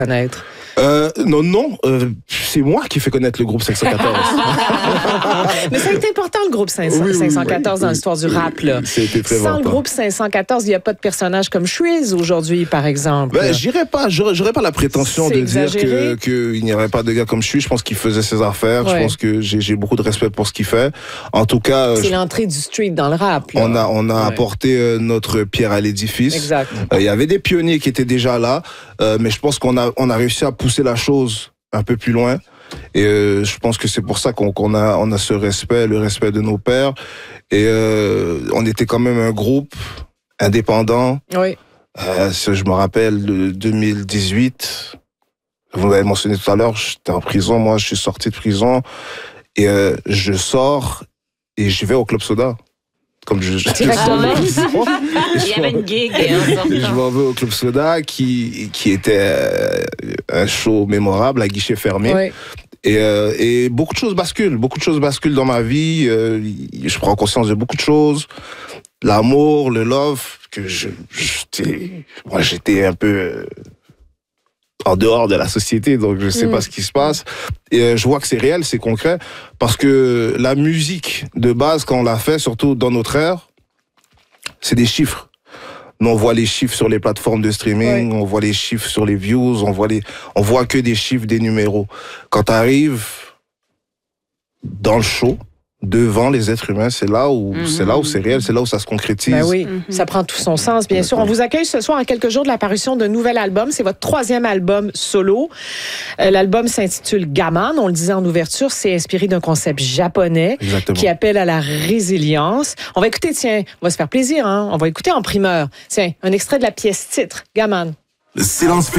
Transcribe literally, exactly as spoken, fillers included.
connaître? Euh, non, non, euh, c'est moi qui fais connaître le groupe cinq cent quatorze. Mais ça a été important, le groupe cinq cent, oui, oui, cinq cent quatorze oui, dans oui, l'histoire du rap. Là. C'était très Sans important. le groupe cinq cent quatorze, il n'y a pas de personnage comme Shreeze aujourd'hui, par exemple. Ben, j'irais pas, j'aurais, j'aurais pas la prétention c'est de exagéré. dire que qu'il n'y aurait pas de gars comme Shreeze. Je pense qu'il faisait ses affaires. Ouais. Je pense que j'ai, j'ai beaucoup de respect pour ce qu'il fait. En tout cas, c'est je... l'entrée du street dans le rap. Là. On a on a ouais. apporté euh, notre pierre à l'édifice. Exact. Il euh, y avait des pionniers qui étaient déjà là, euh, mais je pense qu'on a on a réussi à pousser la chose un peu plus loin. Et euh, je pense que c'est pour ça qu'on, qu'on a on a ce respect, le respect de nos pères. Et euh, on était quand même un groupe indépendant. Oui. Euh, je me rappelle de deux mille dix-huit. Vous l'avez mentionné tout à l'heure. J'étais en prison. Moi, je suis sorti de prison et euh, je sors et je vais au Club Soda. Comme je, je, je Il y avait une gig. Je m'en vais au Club Soda qui qui était un show mémorable à guichet fermé. Oui. Et, euh, et beaucoup de choses basculent, beaucoup de choses basculent dans ma vie. Euh, je prends conscience de beaucoup de choses, l'amour, le love que je, j'étais, moi j'étais un peu euh, en dehors de la société, donc je sais mmh. pas ce qui se passe. Et euh, je vois que c'est réel, c'est concret, parce que la musique de base, quand on l'a fait, surtout dans notre ère, c'est des chiffres. Nous, on voit les chiffres sur les plateformes de streaming, ouais. on voit les chiffres sur les views, on voit les, on voit que des chiffres, des numéros. Quand t'arrives dans le show, devant les êtres humains, c'est là où mm-hmm. c'est là où c'est réel, c'est là où ça se concrétise. Ben oui, mm-hmm. ça prend tout son sens, bien sûr. On vous accueille ce soir à quelques jours de l'apparition d'un nouvel album. C'est votre troisième album solo. Euh, l'album s'intitule Gaman. On le disait en ouverture, c'est inspiré d'un concept japonais Exactement. Qui appelle à la résilience. On va écouter, tiens, on va se faire plaisir, hein. On va écouter en primeur. Tiens, un extrait de la pièce titre, Gaman. Le silence fait